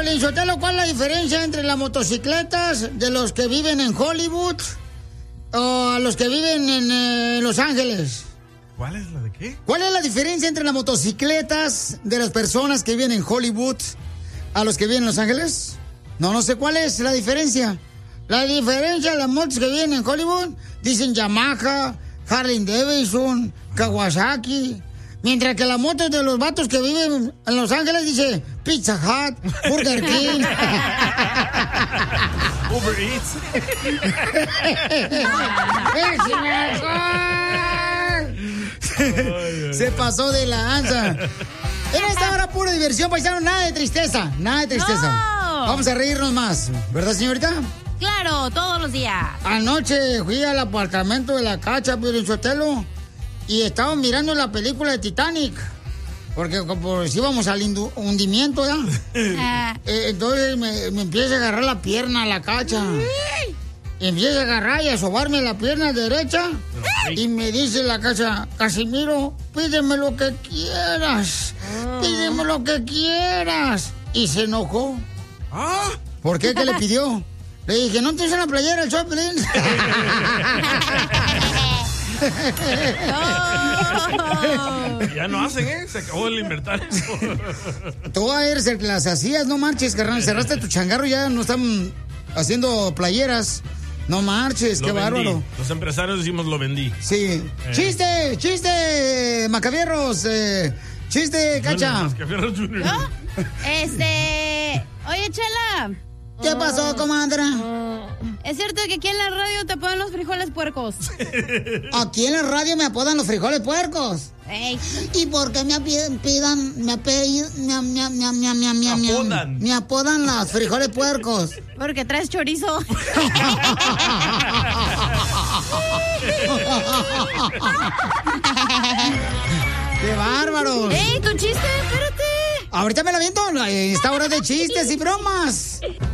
Piolín Sotelo, ¿cuál es la diferencia entre las motocicletas de los que viven en Hollywood o a los que viven en Los Ángeles? ¿Cuál es la de qué? ¿Cuál es la diferencia entre las motocicletas de las personas que viven en Hollywood a los que viven en Los Ángeles? No sé cuál es la diferencia. La diferencia de las motos que viven en Hollywood dicen Yamaha, Harley Davidson, Kawasaki. Mientras que las motos de los vatos que viven en Los Ángeles dice Pizza Hut, Burger King. Uber Eats. Se pasó de la anza. En esta hora pura diversión, paisano, nada de tristeza, nada de tristeza. No. Vamos a reírnos más, ¿verdad, señorita? Claro, todos los días. Anoche fui al apartamento de la Cacha, Piolín Sotelo, y estábamos mirando la película de Titanic. Porque si íbamos al hundimiento, ¿ya? Entonces me empieza a agarrar la pierna la Cacha. Y empieza a agarrar y a sobarme la pierna derecha. Y me dice la Cacha, Casimiro, pídeme lo que quieras. Pídeme lo que quieras. Y se enojó. ¿Por qué? ¿Qué le pidió? Le dije, ¿no tienes una playera el Choplin? Ya no hacen, se acabó el inventario. Tú eres el que las hacías, no marches, carnal. Cerraste tu changarro, ya no están haciendo playeras. No marches, qué bárbaro. Los empresarios decimos lo vendí. Sí. ¡Chiste, Macabierros! ¡Chiste, Cacha! Macabierros Junior. ¿No? Oye, Chela. ¿Qué pasó, comadre? ¿Es cierto que aquí en la radio te apodan los frijoles puercos? Aquí en la radio me apodan los frijoles puercos. Ey. ¿Y por qué me apodan los frijoles puercos? Porque traes chorizo. ¡Qué bárbaro! ¡Ey, tu chiste! ¡Espérate! Ahorita me lo aviento. Esta hora de chistes y bromas.